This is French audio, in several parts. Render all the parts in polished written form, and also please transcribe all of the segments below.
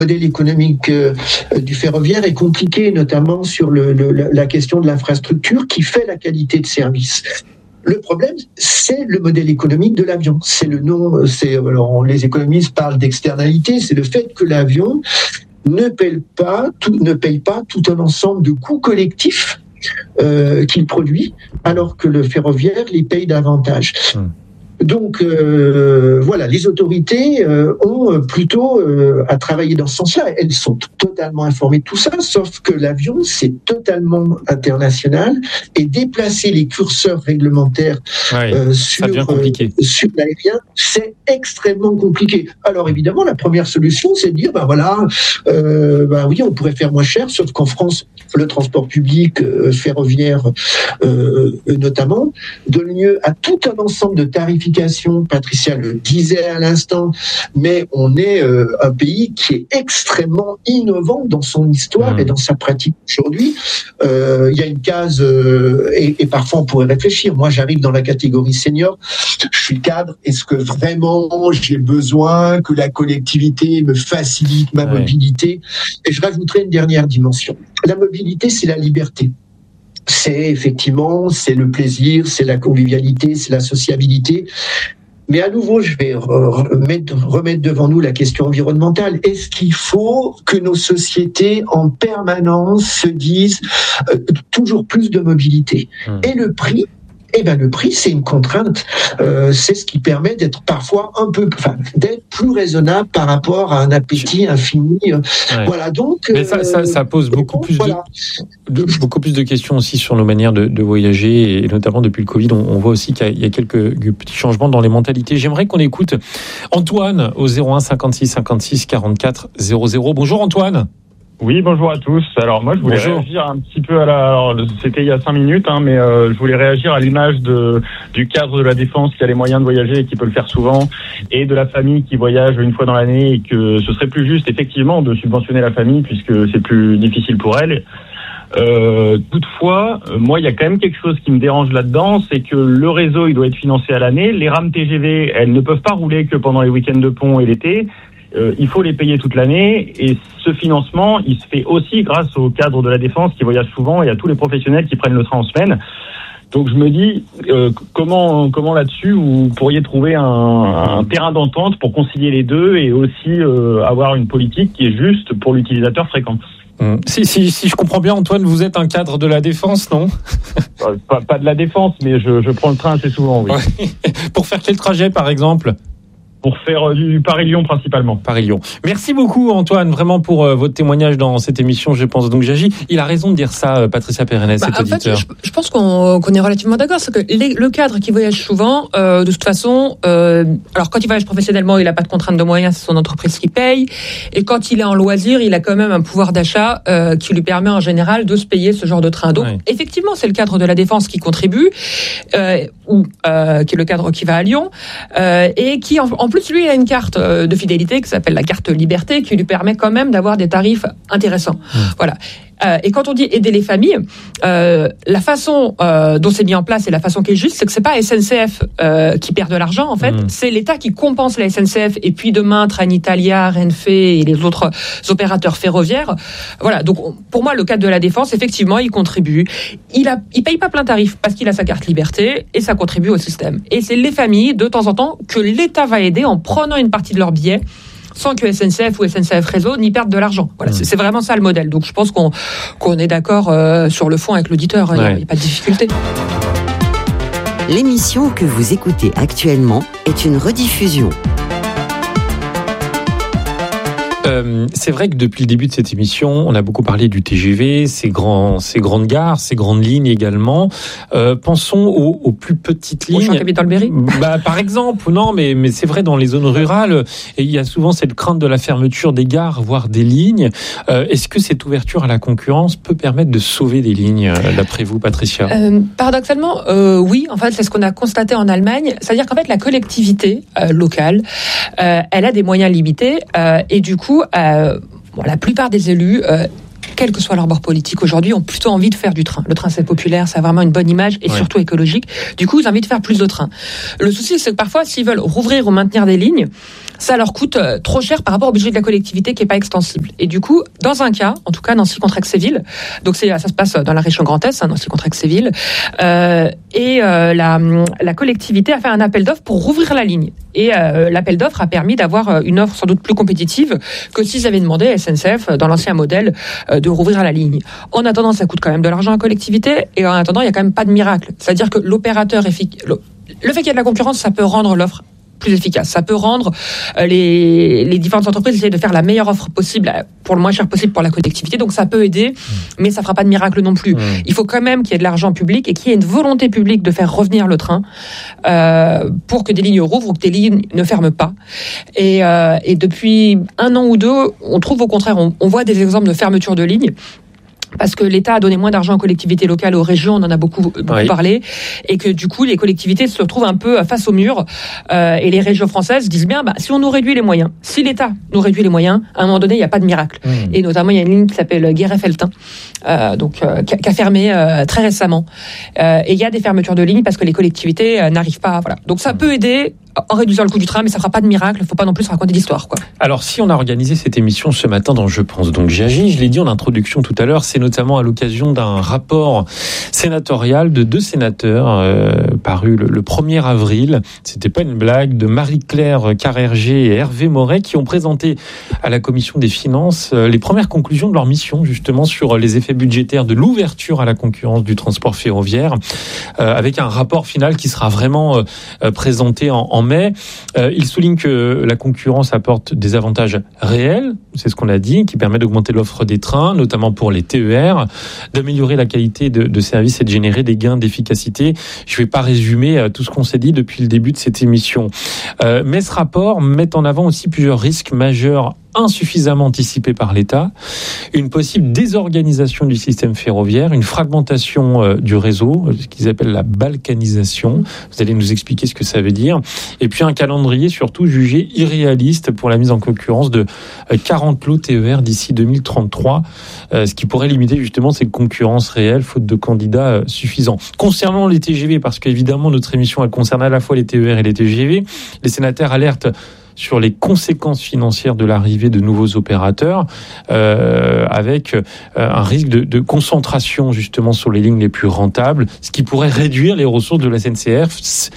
modèle économique du ferroviaire est compliqué, notamment sur la question de l'infrastructure qui fait la qualité de service. Le problème, c'est le modèle économique de l'avion. C'est le nom. Alors, les économistes parlent d'externalité. C'est le fait que l'avion ne paye pas tout un ensemble de coûts collectifs qu'il produit, alors que le ferroviaire les paye davantage. Donc voilà, les autorités ont plutôt à travailler dans ce sens-là. Elles sont totalement informées de tout ça, sauf que l'avion, c'est totalement international et déplacer les curseurs réglementaires sur l'aérien, c'est extrêmement compliqué. Alors évidemment, la première solution, c'est de dire, oui, on pourrait faire moins cher, sauf qu'en France, le transport public ferroviaire notamment donne lieu à tout un ensemble de tarifications. Patricia le disait à l'instant, mais on est un pays qui est extrêmement innovant dans son histoire et dans sa pratique aujourd'hui. Il y a une case, et parfois on pourrait réfléchir. Moi, j'arrive dans la catégorie senior, je suis cadre. Est-ce que vraiment j'ai besoin que la collectivité me facilite ma mobilité ? Et je rajouterai une dernière dimension. La mobilité, c'est la liberté. C'est le plaisir, c'est la convivialité, c'est la sociabilité. Mais à nouveau, je vais remettre devant nous la question environnementale. Est-ce qu'il faut que nos sociétés en permanence se disent toujours plus de mobilité ? Et le prix ? Le prix, c'est une contrainte. C'est ce qui permet d'être parfois d'être plus raisonnable par rapport à un appétit infini. Voilà, donc. Mais ça pose beaucoup plus de questions aussi sur nos manières de voyager, et notamment depuis le Covid, on voit aussi qu'il y a quelques petits changements dans les mentalités. J'aimerais qu'on écoute Antoine au 01 56 56 44 00. Bonjour Antoine. Oui, bonjour à tous. Alors moi, je voulais réagir un petit peu c'était il y a 5 minutes, mais je voulais réagir à l'image du cadre de la défense qui a les moyens de voyager et qui peut le faire souvent, et de la famille qui voyage une fois dans l'année, et que ce serait plus juste effectivement de subventionner la famille puisque c'est plus difficile pour elle. Toutefois, moi, il y a quand même quelque chose qui me dérange là-dedans, c'est que le réseau, il doit être financé à l'année. Les rames TGV, elles ne peuvent pas rouler que pendant les week-ends de pont et l'été. Il faut les payer toute l'année, et ce financement, il se fait aussi grâce au cadre de la défense qui voyage souvent et à tous les professionnels qui prennent le train en semaine. Donc je me dis, comment là-dessus vous pourriez trouver un terrain d'entente pour concilier les deux et aussi avoir une politique qui est juste pour l'utilisateur fréquent. Si je comprends bien, Antoine, vous êtes un cadre de la défense, non ? Pas de la défense, mais je prends le train assez souvent, oui. Pour faire quel trajet, par exemple ? Pour faire du Paris-Lyon principalement. Paris-Lyon. Merci beaucoup Antoine, vraiment pour votre témoignage dans cette émission. Je pense donc j'agis. Il a raison de dire ça, Patricia Pérennes, cet auditeur. En fait, je pense qu'on est relativement d'accord. C'est que le cadre qui voyage souvent, de toute façon, alors quand il voyage professionnellement, il n'a pas de contrainte de moyens, c'est son entreprise qui paye. Et quand il est en loisir, il a quand même un pouvoir d'achat qui lui permet en général de se payer ce genre de train. Donc effectivement, c'est le cadre de la défense qui contribue, qui est le cadre qui va à Lyon, et qui en plus, lui, il a une carte de fidélité qui s'appelle la carte Liberté, qui lui permet quand même d'avoir des tarifs intéressants. Voilà. Et quand on dit aider les familles, la façon dont c'est mis en place et la façon qui est juste, c'est que c'est pas SNCF qui perd de l'argent, en fait. C'est l'État qui compense la SNCF, et puis demain, Trenitalia, Renfe et les autres opérateurs ferroviaires. Voilà. Donc, pour moi, le cadre de la défense, effectivement, il contribue. Il paye pas plein tarif parce qu'il a sa carte Liberté, et ça contribue au système. Et c'est les familles, de temps en temps, que l'État va aider en prenant une partie de leur billet, sans que SNCF ou SNCF Réseau n'y perdent de l'argent. Voilà, c'est vraiment ça le modèle. Donc je pense qu'on est d'accord sur le fond avec l'auditeur. Il n'y a pas de difficulté. L'émission que vous écoutez actuellement est une rediffusion. C'est vrai que depuis le début de cette émission, on a beaucoup parlé du TGV, ces grandes gares, ces grandes lignes également. Pensons aux plus petites lignes. Au Capital-Berry. Par exemple, non, mais c'est vrai dans les zones rurales, et il y a souvent cette crainte de la fermeture des gares, voire des lignes. Est-ce que cette ouverture à la concurrence peut permettre de sauver des lignes, d'après vous, Patricia ? Paradoxalement, oui. En fait, c'est ce qu'on a constaté en Allemagne. C'est-à-dire qu'en fait, la collectivité locale, elle a des moyens limités, et du coup, la plupart des élus quel que soit leur bord politique aujourd'hui, ont plutôt envie de faire du train. Le train, c'est populaire, ça a vraiment une bonne image et surtout écologique. Du coup, ils ont envie de faire plus de trains. Le souci, c'est que parfois, s'ils veulent rouvrir ou maintenir des lignes, ça leur coûte trop cher par rapport au budget de la collectivité qui n'est pas extensible. Et du coup, dans un cas, en tout cas Nancy contre Aix-et-Ville, donc ça se passe dans la région Grand Est, Nancy contre Aix-et-Ville, la collectivité a fait un appel d'offres pour rouvrir la ligne. Et l'appel d'offres a permis d'avoir une offre sans doute plus compétitive que s'ils avaient demandé à SNCF, dans l'ancien modèle, de rouvrir la ligne. En attendant, ça coûte quand même de l'argent à la collectivité, et en attendant, il n'y a quand même pas de miracle. C'est-à-dire que l'opérateur le fait qu'il y ait de la concurrence, ça peut rendre l'offre plus efficace. Ça peut rendre les différentes entreprises essayer de faire la meilleure offre possible pour le moins cher possible pour la collectivité. Donc ça peut aider, mais ça fera pas de miracle non plus. Il faut quand même qu'il y ait de l'argent public et qu'il y ait une volonté publique de faire revenir le train pour que des lignes rouvrent ou que des lignes ne ferment pas. Et depuis 1 an ou 2, on trouve au contraire, on voit des exemples de fermeture de lignes. Parce que l'État a donné moins d'argent aux collectivités locales, aux régions, on en a beaucoup parlé, et que du coup les collectivités se retrouvent un peu face au mur, et les régions françaises disent bien, si on nous réduit les moyens, si l'État nous réduit les moyens, à un moment donné il n'y a pas de miracle. Et notamment il y a une ligne qui s'appelle Guéret-Felletin, qui a fermé très récemment. Et il y a des fermetures de lignes parce que les collectivités n'arrivent pas. Voilà. Donc ça peut aider en réduisant le coût du train, mais ça ne fera pas de miracle. Il ne faut pas non plus se raconter d'histoire, quoi. Alors, si on a organisé cette émission ce matin dans Je pense donc j'agis, je l'ai dit en introduction tout à l'heure, c'est notamment à l'occasion d'un rapport sénatorial de 2 sénateurs paru le 1er avril. C'était pas une blague, de Marie-Claire Carrerger et Hervé Moret, qui ont présenté à la Commission des Finances les premières conclusions de leur mission, justement, sur les effets budgétaires de l'ouverture à la concurrence du transport ferroviaire, avec un rapport final qui sera vraiment présenté en mai. Il souligne que la concurrence apporte des avantages réels, c'est ce qu'on a dit, qui permet d'augmenter l'offre des trains, notamment pour les TER, d'améliorer la qualité de service et de générer des gains d'efficacité. Je ne vais pas résumer tout ce qu'on s'est dit depuis le début de cette émission. Mais ce rapport met en avant aussi plusieurs risques majeurs insuffisamment anticipés par l'État, une possible désorganisation du système ferroviaire, une fragmentation du réseau, ce qu'ils appellent la balkanisation. Vous allez nous expliquer ce que ça veut dire. Et puis un calendrier surtout jugé irréaliste pour la mise en concurrence de 40 lots TER d'ici 2033, ce qui pourrait limiter justement cette concurrence réelle, faute de candidats suffisants. Concernant les TGV, parce qu'évidemment notre émission elle concerne à la fois les TER et les TGV, les sénateurs alertent sur les conséquences financières de l'arrivée de nouveaux opérateurs, avec un risque de concentration justement sur les lignes les plus rentables, ce qui pourrait réduire les ressources de la SNCF,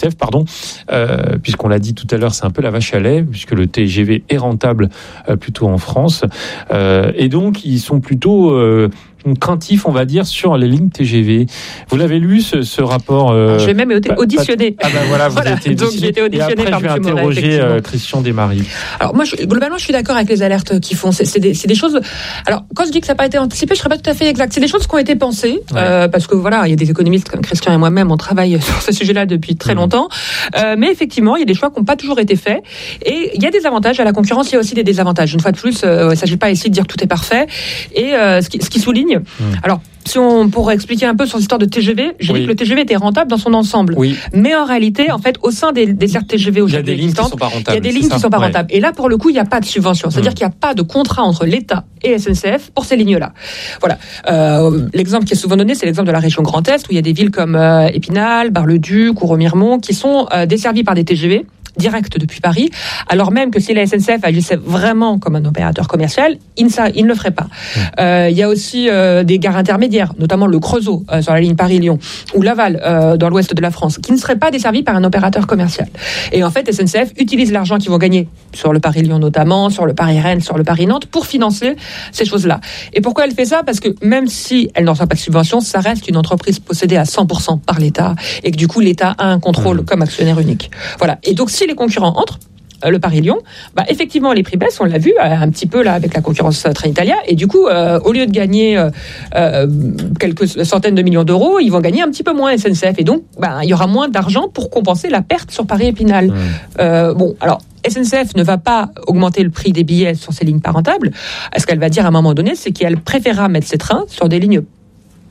puisqu'on l'a dit tout à l'heure, c'est un peu la vache à lait, puisque le TGV est rentable plutôt en France, et donc ils sont plutôt craintifs, on va dire, sur les lignes TGV. Vous l'avez lu, ce rapport Je l'ai même auditionné. Voilà, vous avez été donc j'ai été auditionné par M. Moret. Je vais interroger Christian Desmaries. Alors moi, globalement, je suis d'accord avec les alertes qu'ils font. C'est des choses... Alors, quand je dis que ça n'a pas été anticipé, je ne serais pas tout à fait exact. C'est des choses qui ont été pensées, parce que voilà, il y a des économistes comme Christian et moi-même, on travaille sur ce sujet-là depuis très longtemps. Mais effectivement, il y a des choix qui n'ont pas toujours été faits. Et il y a des avantages à la concurrence, il y a aussi des désavantages. Une fois de plus, il ne s'agit pas ici de dire que tout est parfait. Et ce qui souligne... Alors, si on pourrait expliquer un peu sur l'histoire de TGV, j'ai dit que le TGV était rentable dans son ensemble. Mais en réalité, en fait, au sein des certes TGV aujourd'hui existantes, il y a des lignes qui ne sont pas rentables. Et là, pour le coup, il n'y a pas de subvention. C'est-à-dire qu'il n'y a pas de contrat entre l'État et SNCF pour ces lignes-là. Voilà. L'exemple qui est souvent donné, c'est l'exemple de la région Grand Est, où il y a des villes comme Épinal, Bar-le-Duc ou Remiremont qui sont desservies par des TGV direct depuis Paris, alors même que si la SNCF agissait vraiment comme un opérateur commercial, il ne le ferait pas. Il y a aussi des gares intermédiaires, notamment le Creusot sur la ligne Paris-Lyon, ou Laval dans l'ouest de la France, qui ne seraient pas desservis par un opérateur commercial. Et en fait, SNCF utilise l'argent qu'ils vont gagner sur le Paris-Lyon notamment, sur le Paris-Rennes, sur le Paris-Nantes, pour financer ces choses-là. Et pourquoi elle fait ça ? Parce que même si elle n'en reçoit pas de subvention, ça reste une entreprise possédée à 100% par l'État, et que du coup, l'État a un contrôle comme actionnaire unique. Voilà. Et donc, si les concurrents entrent, le Paris-Lyon, effectivement, les prix baissent, on l'a vu un petit peu là avec la concurrence Trenitalia, et du coup, au lieu de gagner quelques centaines de millions d'euros, ils vont gagner un petit peu moins SNCF, et donc, il y aura moins d'argent pour compenser la perte sur Paris-Épinal. Alors, SNCF ne va pas augmenter le prix des billets sur ces lignes pas rentables. Ce qu'elle va dire à un moment donné, c'est qu'elle préférera mettre ses trains sur des lignes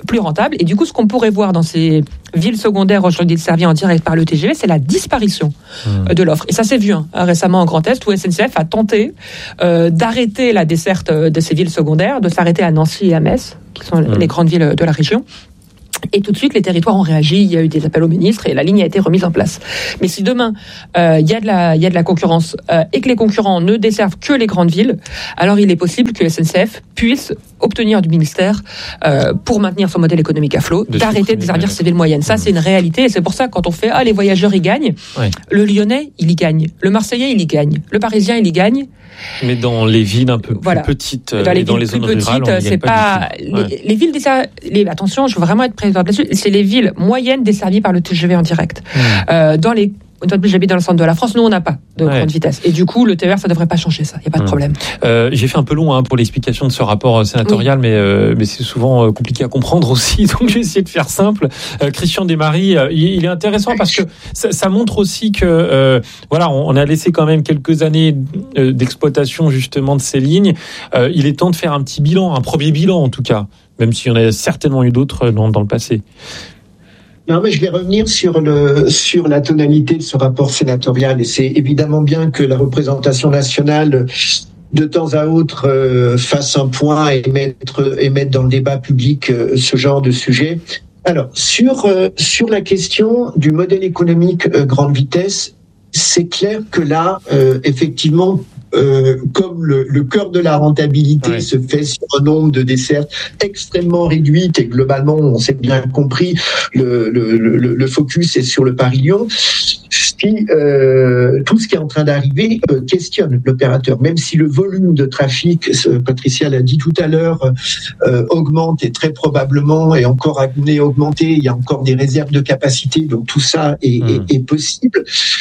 plus rentable. Et du coup, ce qu'on pourrait voir dans ces villes secondaires aujourd'hui desservies en direct par le TGV, c'est la disparition de l'offre. Et ça s'est vu récemment en Grand Est, où SNCF a tenté d'arrêter la desserte de ces villes secondaires, de s'arrêter à Nancy et à Metz, qui sont les grandes villes de la région. Et tout de suite, les territoires ont réagi. Il y a eu des appels au ministre et la ligne a été remise en place. Mais si demain il y a de la concurrence et que les concurrents ne desservent que les grandes villes, alors il est possible que SNCF puisse obtenir du ministère pour maintenir son modèle économique à flot, d'arrêter de desservir ces villes moyennes. Ça, c'est une réalité. Et c'est pour ça, quand on fait les voyageurs y gagnent, le Lyonnais il y gagne, le Marseillais il y gagne, le Parisien il y gagne. Mais dans les villes un peu plus petites, dans les zones rurales, c'est pas les villes attention, je veux vraiment être présente là-dessus. C'est les villes moyennes desservies par le TGV en direct. Dans les Une fois de plus, j'habite dans le centre de la France. Nous, on n'a pas de grande vitesse. Et du coup, le TER, ça ne devrait pas changer ça. Il n'y a pas de problème. J'ai fait un peu long pour l'explication de ce rapport sénatorial, mais c'est souvent compliqué à comprendre aussi. Donc, j'ai essayé de faire simple. Christian Desmaries, il est intéressant parce que ça montre aussi que voilà, on a laissé quand même quelques années d'exploitation justement de ces lignes. Il est temps de faire un petit bilan, un premier bilan en tout cas, même s'il y en a certainement eu d'autres dans le passé. Non, mais je vais revenir sur la tonalité de ce rapport sénatorial. Et c'est évidemment bien que la représentation nationale, de temps à autre, fasse un point et mette dans le débat public ce genre de sujet. Alors, sur la question du modèle économique grande vitesse, c'est clair que là, effectivement, comme le cœur de la rentabilité se fait sur un nombre de dessertes extrêmement réduites et globalement, on s'est bien compris, le focus est sur le Paris-Lyon. Tout ce qui est en train d'arriver questionne l'opérateur, même si le volume de trafic, Patricia l'a dit tout à l'heure, augmente et très probablement est encore amené à augmenter. Il y a encore des réserves de capacité, donc tout ça est possible.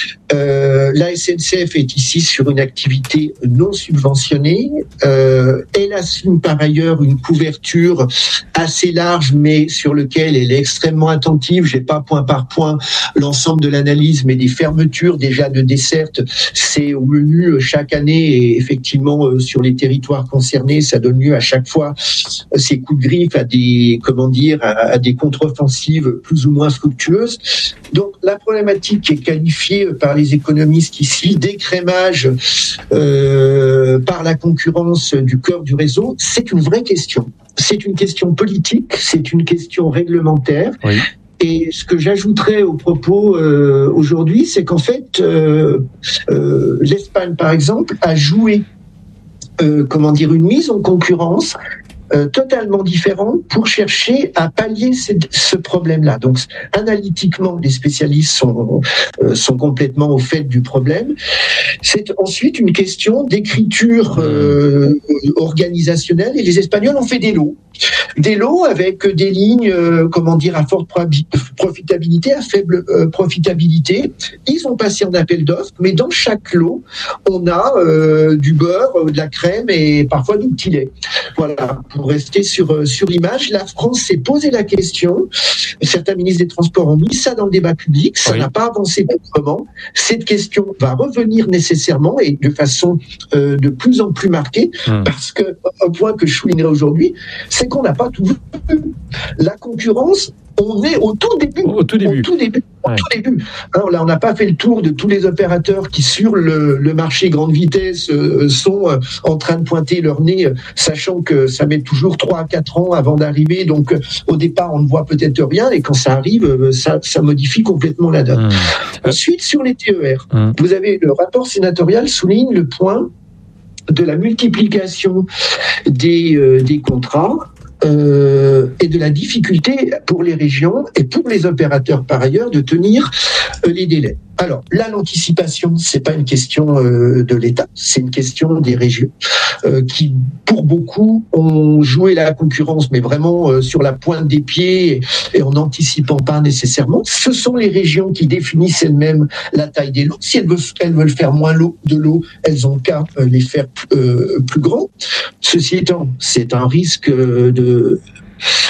La SNCF est ici sur une activité non subventionnée. Elle assume par ailleurs une couverture assez large, mais sur lequel elle est extrêmement attentive. J'ai pas point par point l'ensemble de l'analyse, mais des fermetures déjà de dessertes, c'est au menu chaque année et effectivement sur les territoires concernés, ça donne lieu à chaque fois ces coups de griffe à des contre-offensives plus ou moins fructueuses. Donc la problématique qui est qualifiée par les économistes ici d'écrémage par la concurrence du cœur du réseau, c'est une vraie question. C'est une question politique, c'est une question réglementaire. Oui. Et ce que j'ajouterais au propos aujourd'hui, c'est qu'en fait, l'Espagne, par exemple, a joué, une mise en concurrence totalement différente pour chercher à pallier ce problème-là. Donc, analytiquement, les spécialistes sont complètement au fait du problème. C'est ensuite une question d'écriture organisationnelle, et les Espagnols ont fait des lots avec des lignes, à forte profitabilité, à faible profitabilité. Ils ont passé en appel d'offres, mais dans chaque lot, on a du beurre, de la crème et parfois du petit lait. Voilà. Pour rester sur l'image, la France s'est posé la question. Certains ministres des Transports ont mis ça dans le débat public. Ça n'a pas avancé autrement. Cette question va revenir nécessairement et de façon de plus en plus marquée, parce que un point que je soulignerai aujourd'hui, c'est qu'on n'a pas tout vu. La concurrence, on est au tout début. Alors là, on n'a pas fait le tour de tous les opérateurs qui, sur le marché grande vitesse, sont en train de pointer leur nez, sachant que ça met toujours 3 à 4 ans avant d'arriver. Donc, au départ, on ne voit peut-être rien, et quand ça arrive, ça modifie complètement la donne. Ensuite, sur les TER, vous avez le rapport sénatorial souligne le point de la multiplication des contrats. Et de la difficulté pour les régions et pour les opérateurs par ailleurs de tenir les délais. Alors là, l'anticipation, c'est pas une question de l'État, c'est une question des régions qui, pour beaucoup, ont joué la concurrence, mais vraiment sur la pointe des pieds et en n'anticipant pas nécessairement. Ce sont les régions qui définissent elles-mêmes la taille des lots. Si elles veulent faire moins de lots, elles ont qu'à les faire plus grands. Ceci étant, c'est un risque de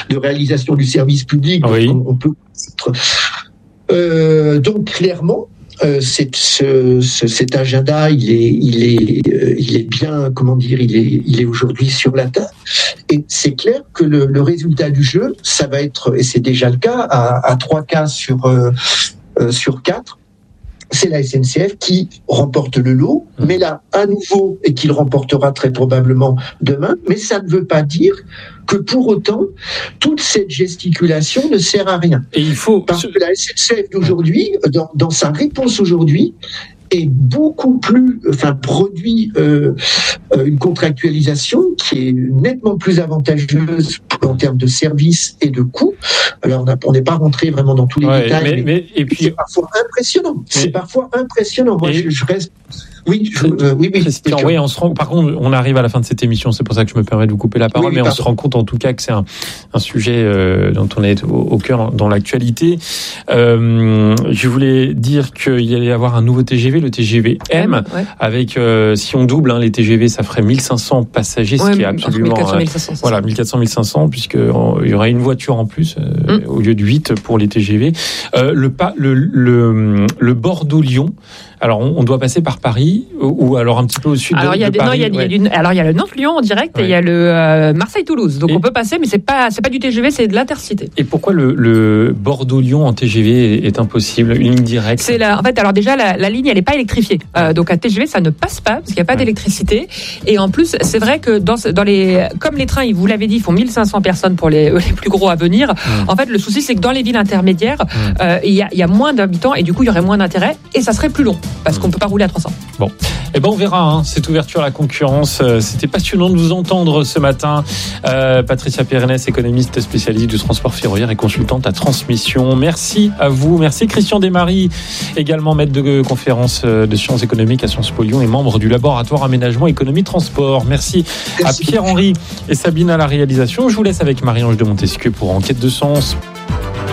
réalisation du service public. On peut donc clairement, cet agenda, il est bien, comment dire, il est aujourd'hui sur la table. Et c'est clair que le résultat du jeu, ça va être, et c'est déjà le cas, à 3 cas sur 4. C'est la SNCF qui remporte le lot, mais là, à nouveau, et qu'il remportera très probablement demain, mais ça ne veut pas dire que pour autant, toute cette gesticulation ne sert à rien. Et il faut... Parce que la SNCF d'aujourd'hui, dans sa réponse aujourd'hui, est beaucoup plus, produit une contractualisation qui est nettement plus avantageuse en termes de services et de coûts. Alors on n'est pas rentré vraiment dans tous les détails, mais et puis, c'est parfois impressionnant. C'est parfois impressionnant. Moi, je reste. Oui, Christian, oui, on se rend. Par contre, on arrive à la fin de cette émission. C'est pour ça que je me permets de vous couper la parole, mais on se rend compte en tout cas que c'est un sujet dont on est au cœur dans l'actualité. Je voulais dire qu'il y allait y avoir un nouveau TGV, le TGV M, avec si on double les TGV, ça ferait 1500 passagers, ce qui est absolument 1400-1500. Voilà, 1400-1500, puisque il y aurait une voiture en plus au lieu de 8 pour les TGV. Le Bordeaux-Lyon. Alors, on doit passer par Paris ou alors un petit peu au sud de Paris. Alors, il y a le Nantes-Lyon en direct et il y a le Marseille-Toulouse. Donc, on peut passer, mais c'est pas du TGV, c'est de l'intercité. Et pourquoi le Bordeaux-Lyon en TGV est impossible, une ligne directe? En fait, alors déjà, la ligne, elle n'est pas électrifiée. Donc, à TGV, ça ne passe pas parce qu'il n'y a pas d'électricité. Et en plus, c'est vrai que comme les trains, vous l'avez dit, ils font 1500 personnes pour les plus gros à venir. En fait, le souci, c'est que dans les villes intermédiaires, il y a moins d'habitants et du coup, il y aurait moins d'intérêt et ça serait plus long. Parce qu'on ne peut pas rouler à 300. Bon, on verra cette ouverture à la concurrence. C'était passionnant de vous entendre ce matin. Patricia Pérennes, économiste spécialiste du transport ferroviaire et consultante à Transmission. Merci à vous. Merci Christian Desmaries, également maître de conférence de sciences économiques à Sciences Po Lyon et membre du laboratoire aménagement économie transport. Merci à Pierre-Henri et Sabine à la réalisation. Je vous laisse avec Marie-Ange de Montesquieu pour Enquête de Sens.